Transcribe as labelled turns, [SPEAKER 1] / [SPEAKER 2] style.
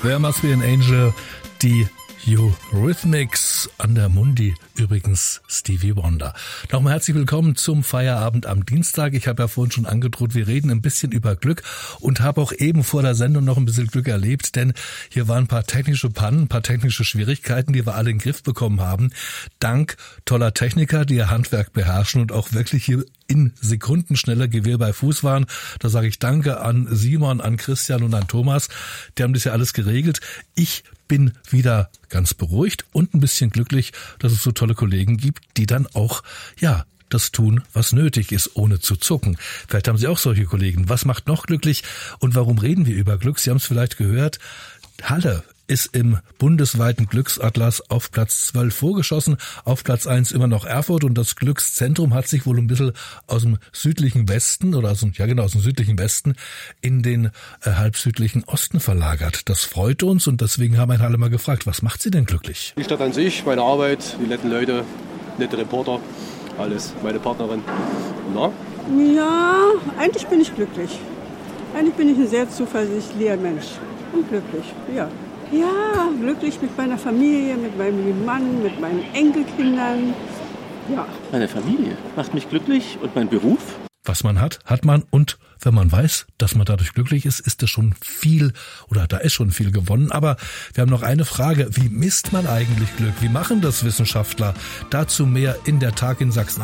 [SPEAKER 1] There Must Be an Angel, die Eurythmics, an der Mundi übrigens Stevie Wonder. Nochmal herzlich willkommen zum Feierabend am Dienstag. Ich habe ja vorhin schon angedroht, wir reden ein bisschen über Glück und habe auch eben vor der Sendung noch ein bisschen Glück erlebt, denn hier waren ein paar technische Pannen, ein paar technische Schwierigkeiten, die wir alle in den Griff bekommen haben. Dank toller Techniker, die ihr Handwerk beherrschen und auch wirklich hier in Sekundenschnelle Gewehr bei Fuß waren. Da sage ich Danke an Simon, an Christian und an Thomas. Die haben das ja alles geregelt. Ich bin wieder ganz beruhigt und ein bisschen glücklich, dass es so tolle Kollegen gibt, die dann auch, das tun, was nötig ist, ohne zu zucken. Vielleicht haben Sie auch solche Kollegen. Was macht noch glücklich und warum reden wir über Glück? Sie haben es vielleicht gehört. Halle ist im bundesweiten Glücksatlas auf Platz 12 vorgeschossen, auf Platz 1 immer noch Erfurt und das Glückszentrum hat sich wohl ein bisschen aus dem südlichen Westen aus dem südlichen Westen in den halbsüdlichen Osten verlagert. Das freut uns und deswegen haben wir in Halle mal gefragt, was macht Sie denn glücklich?
[SPEAKER 2] Die Stadt an sich, meine Arbeit, die netten Leute, nette Reporter, alles, meine Partnerin. Na?
[SPEAKER 3] Ja, eigentlich bin ich glücklich. Eigentlich bin ich ein sehr zuversichtlicher Mensch und glücklich, ja. Ja, glücklich mit meiner Familie, mit meinem Mann, mit meinen Enkelkindern. Ja.
[SPEAKER 4] Meine Familie macht mich glücklich und mein Beruf?
[SPEAKER 1] Was man hat, hat man und wenn man weiß, dass man dadurch glücklich ist, ist das schon viel oder da ist schon viel gewonnen. Aber wir haben noch eine Frage. Wie misst man eigentlich Glück? Wie machen das Wissenschaftler? Dazu mehr in der Tag in Sachsen.